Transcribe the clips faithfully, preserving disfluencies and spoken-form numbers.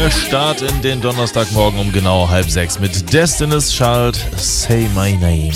Der Start in den Donnerstagmorgen um genau halb sechs mit Destiny's Child, Say My Name.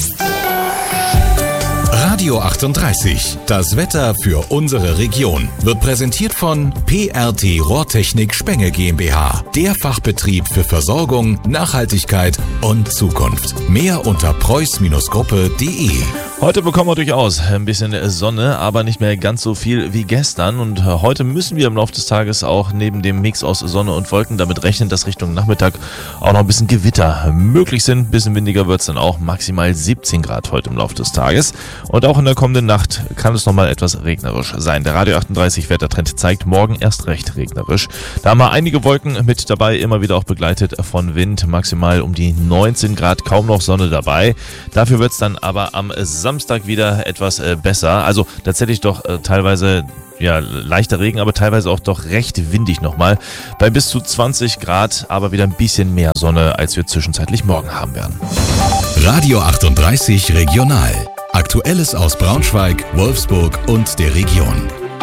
Radio achtunddreißig, das Wetter für unsere Region, wird präsentiert von P R T Rohrtechnik Spenge GmbH, der Fachbetrieb für Versorgung, Nachhaltigkeit und Zukunft. Mehr unter preuß Gruppe punkt de. Heute bekommen wir durchaus ein bisschen Sonne, aber nicht mehr ganz so viel wie gestern. Und heute müssen wir im Laufe des Tages auch neben dem Mix aus Sonne und Wolken damit rechnen, dass Richtung Nachmittag auch noch ein bisschen Gewitter möglich sind. Ein bisschen windiger wird es dann auch, maximal siebzehn Grad heute im Laufe des Tages. Und auch in der kommenden Nacht kann es nochmal etwas regnerisch sein. Der Radio achtunddreißig Wettertrend zeigt morgen erst recht regnerisch. Da haben wir einige Wolken mit dabei, immer wieder auch begleitet von Wind, maximal um die neunzehn Grad, kaum noch Sonne dabei. Dafür wird es dann aber am Samstag wieder etwas äh, besser. Also tatsächlich doch äh, teilweise ja, leichter Regen, aber teilweise auch doch recht windig nochmal. Bei bis zu zwanzig Grad, aber wieder ein bisschen mehr Sonne, als wir zwischenzeitlich morgen haben werden. Radio achtunddreißig Regional. Aktuelles aus Braunschweig, Wolfsburg und der Region.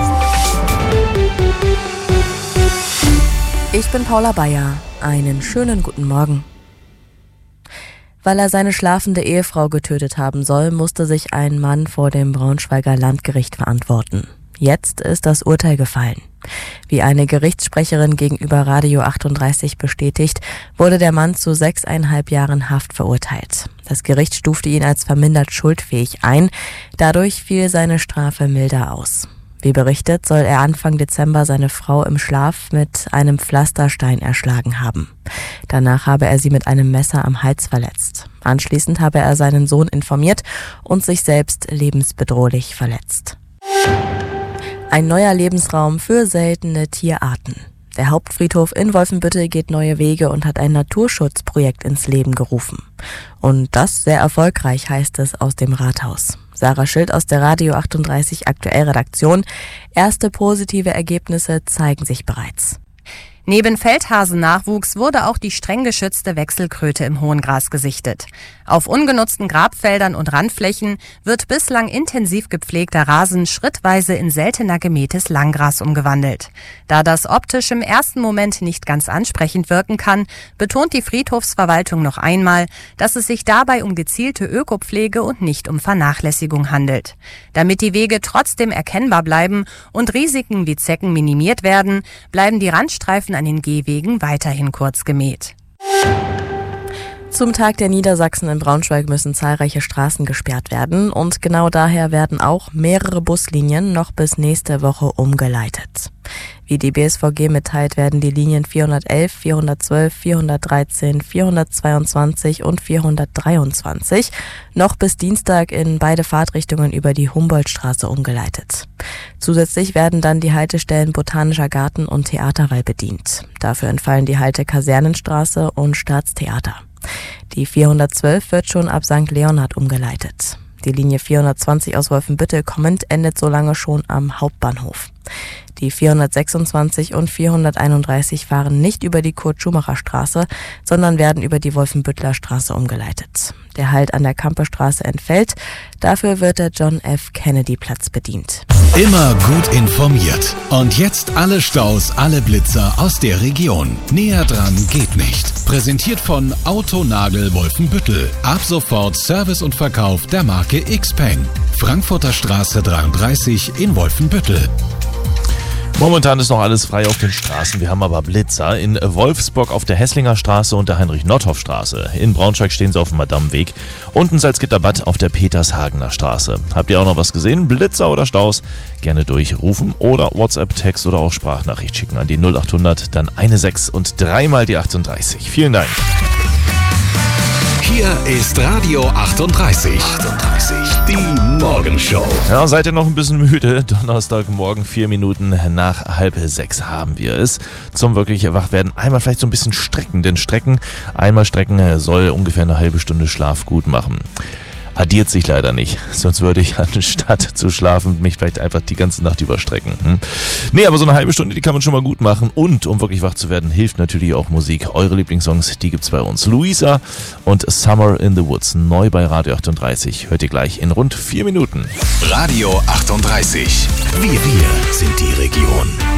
Ich bin Paula Bayer. Einen schönen guten Morgen. Weil er seine schlafende Ehefrau getötet haben soll, musste sich ein Mann vor dem Braunschweiger Landgericht verantworten. Jetzt ist das Urteil gefallen. Wie eine Gerichtssprecherin gegenüber Radio achtunddreißig bestätigt, wurde der Mann zu sechseinhalb Jahren Haft verurteilt. Das Gericht stufte ihn als vermindert schuldfähig ein. Dadurch fiel seine Strafe milder aus. Wie berichtet, soll er Anfang Dezember seine Frau im Schlaf mit einem Pflasterstein erschlagen haben. Danach habe er sie mit einem Messer am Hals verletzt. Anschließend habe er seinen Sohn informiert und sich selbst lebensbedrohlich verletzt. Ein neuer Lebensraum für seltene Tierarten. Der Hauptfriedhof in Wolfenbüttel geht neue Wege und hat ein Naturschutzprojekt ins Leben gerufen. Und das sehr erfolgreich, heißt es aus dem Rathaus. Sarah Schild aus der Radio achtunddreißig Aktuell-Redaktion. Erste positive Ergebnisse zeigen sich bereits. Neben Feldhasennachwuchs wurde auch die streng geschützte Wechselkröte im Hohengras gesichtet. Auf ungenutzten Grabfeldern und Randflächen wird bislang intensiv gepflegter Rasen schrittweise in seltener gemähtes Langgras umgewandelt. Da das optisch im ersten Moment nicht ganz ansprechend wirken kann, betont die Friedhofsverwaltung noch einmal, dass es sich dabei um gezielte Ökopflege und nicht um Vernachlässigung handelt. Damit die Wege trotzdem erkennbar bleiben und Risiken wie Zecken minimiert werden, bleiben die Randstreifen an den Gehwegen weiterhin kurz gemäht. Zum Tag der Niedersachsen in Braunschweig müssen zahlreiche Straßen gesperrt werden und genau daher werden auch mehrere Buslinien noch bis nächste Woche umgeleitet. Wie die B S V G mitteilt, werden die Linien vierhundertelf, vierhundertzwölf, vierhundertdreizehn, vierhundertzweiundzwanzig und vierhundertdreiundzwanzig noch bis Dienstag in beide Fahrtrichtungen über die Humboldtstraße umgeleitet. Zusätzlich werden dann die Haltestellen Botanischer Garten und Theaterwall bedient. Dafür entfallen die Halte Kasernenstraße und Staatstheater. Die vierhundertzwölf wird schon ab Sankt Leonhard umgeleitet. Die Linie vierhundertzwanzig aus Wolfenbüttel kommend endet so lange schon am Hauptbahnhof. Die vierhundertsechsundzwanzig und vierhunderteinunddreißig fahren nicht über die Kurt-Schumacher-Straße, sondern werden über die Wolfenbüttler Straße umgeleitet. Der Halt an der Kampestraße entfällt, dafür wird der John F. Kennedy-Platz bedient. Immer gut informiert. Und jetzt alle Staus, alle Blitzer aus der Region. Näher dran geht nicht. Präsentiert von Autonagel Wolfenbüttel. Ab sofort Service und Verkauf der Marke Xpeng. Frankfurter Straße dreiunddreißig in Wolfenbüttel. Momentan ist noch alles frei auf den Straßen. Wir haben aber Blitzer in Wolfsburg auf der Hesslinger Straße und der Heinrich-Nordhoff-Straße. In Braunschweig stehen sie auf dem Madameweg und in Salzgitterbad auf der Petershagener Straße. Habt ihr auch noch was gesehen? Blitzer oder Staus? Gerne durchrufen oder WhatsApp-Text oder auch Sprachnachricht schicken an die null achthundert, dann eine sechs und dreimal die achtunddreißig. Vielen Dank. Hier ist Radio achtunddreißig. achtunddreißig. Die Morgenshow. Ja, seid ihr noch ein bisschen müde? Donnerstagmorgen, vier Minuten nach halb sechs haben wir es. Zum wirklich Wachwerden einmal vielleicht so ein bisschen strecken. Denn Strecken, einmal strecken soll ungefähr eine halbe Stunde Schlaf gut machen. Addiert sich leider nicht. Sonst würde ich anstatt zu schlafen mich vielleicht einfach die ganze Nacht überstrecken. Hm? Nee, aber so eine halbe Stunde, die kann man schon mal gut machen. Und um wirklich wach zu werden, hilft natürlich auch Musik. Eure Lieblingssongs, die gibt's bei uns. Luisa und Summer in the Woods, neu bei Radio achtunddreißig. Hört ihr gleich in rund vier Minuten. Radio achtunddreißig. Wir, wir sind die Region.